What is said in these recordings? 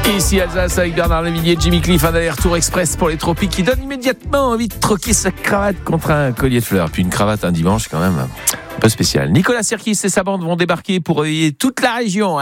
Ici Alsace avec Bernard Lavillier, Jimmy Cliff, un aller-retour express pour les tropiques qui donne immédiatement envie de troquer sa cravate contre un collier de fleurs. Puis une cravate un dimanche quand même un peu spécial. Nicolas Sirkis et sa bande vont débarquer pour réveiller toute la région.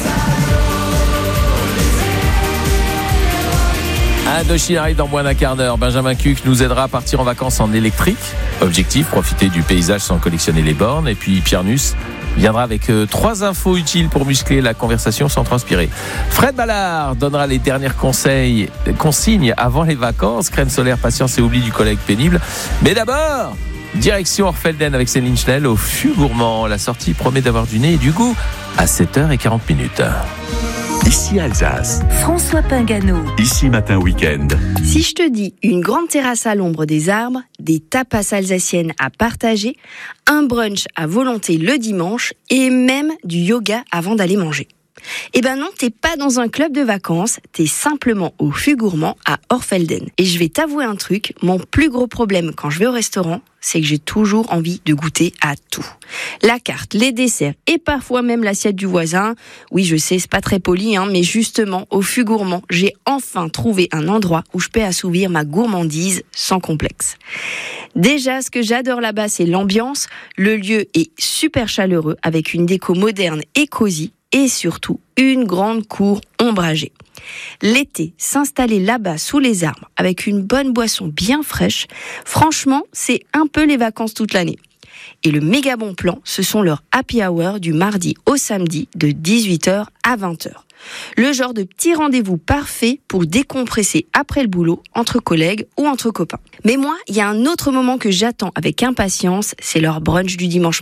Indochine arrive dans moins d'un quart d'heure. Benjamin Cuc nous aidera à partir en vacances en électrique. Objectif, profiter du paysage sans collectionner les bornes. Et puis Pierre Nuss viendra avec 3 infos utiles pour muscler la conversation sans transpirer. Fred Ballard donnera les dernières consignes avant les vacances. Crème solaire, patience et oubli du collègue pénible. Mais d'abord, direction Orfelden avec Céline Schnell au Fût Gourmand. La sortie promet d'avoir du nez et du goût à 7h40. Ici Alsace. François Pingano. Ici Matin Week-end. Si je te dis une grande terrasse à l'ombre des arbres, des tapas alsaciennes à partager, un brunch à volonté le dimanche et même du yoga avant d'aller manger. Eh ben non, t'es pas dans un club de vacances, t'es simplement au Fût Gourmand à Orfelden. Et je vais t'avouer un truc, mon plus gros problème quand je vais au restaurant, c'est que j'ai toujours envie de goûter à tout. La carte, les desserts et parfois même l'assiette du voisin. Oui, je sais, c'est pas très poli, mais justement, au Fût Gourmand, j'ai enfin trouvé un endroit où je peux assouvir ma gourmandise sans complexe. Déjà, ce que j'adore là-bas, c'est l'ambiance. Le lieu est super chaleureux avec une déco moderne et cosy. Et surtout, une grande cour ombragée. L'été, s'installer là-bas sous les arbres avec une bonne boisson bien fraîche, franchement, c'est un peu les vacances toute l'année. Et le méga bon plan, ce sont leurs happy hour du mardi au samedi de 18h à 20h. Le genre de petit rendez-vous parfait pour décompresser après le boulot, entre collègues ou entre copains. Mais moi, il y a un autre moment que j'attends avec impatience, c'est leur brunch du dimanche